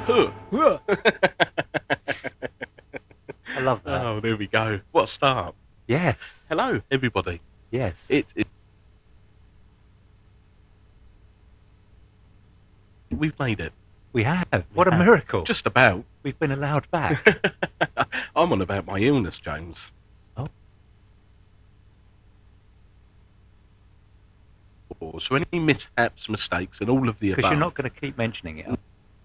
Huh. I love that. Oh, there we go. What a start. Yes. Hello, everybody. Yes. We've made it. We have. What a miracle. Just about. We've been allowed back. I'm on about my illness, James. Oh. So any mishaps, mistakes, and all of the above. Because you're not going to keep mentioning it.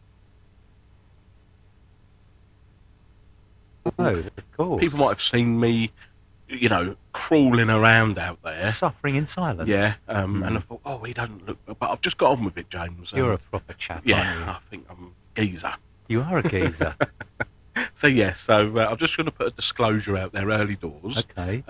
Oh, of course. People might have seen me, crawling around out there. Suffering in silence. Yeah, and I thought, oh, he doesn't look... But I've just got on with it, James. You're a proper chap, yeah, aren't you? I think I'm a geezer. You are a geezer. I'm just going to put a disclosure out there early doors. Okay.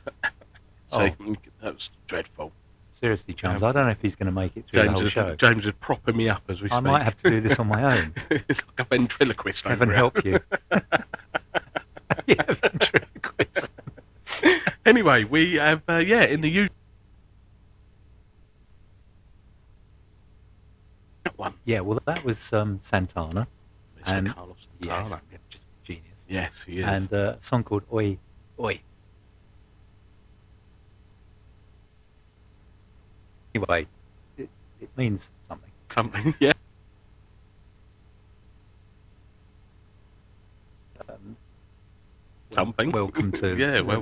That's dreadful. Seriously, James, I don't know if he's going to make it through the whole show. James is propping me up as we speak. I might have to do this on my own. Like a ventriloquist. Heaven help you. Yeah, ventriloquist. Anyway, we have, in the usual one. Yeah, well, that was Santana. Mr. Carlos Santana. Yes, just genius. Yes, he is. And a song called Oi, Oi. Anyway, it means something. Something, yeah. Something. Welcome to... Yeah, well...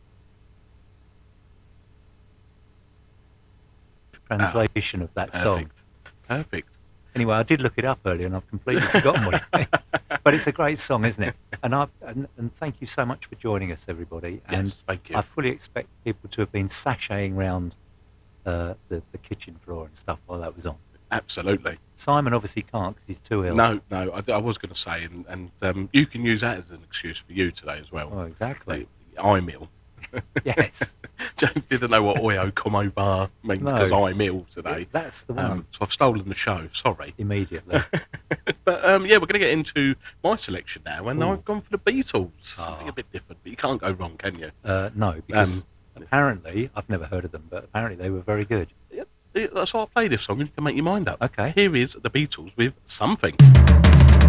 translation of that song. Perfect. Anyway, I did look it up earlier and I've completely forgotten what it means. But it's a great song, isn't it? And thank you so much for joining us, everybody. Yes, and thank you. I fully expect people to have been sashaying around the kitchen floor and stuff while that was on. Absolutely. Simon obviously can't because he's too ill. No, I was going to say, and you can use that as an excuse for you today as well. Oh, exactly. I'm ill. Yes. James didn't know what oyo como bar means because I'm ill today. That's the one. So I've stolen the show. Sorry. Immediately. But we're going to get into my selection now, and I've gone for the Beatles. Something a bit different, but you can't go wrong, can you? No, because apparently, I've never heard of them, but apparently they were very good. That's why I play this song, and you can make your mind up. Okay. Here is the Beatles with Something.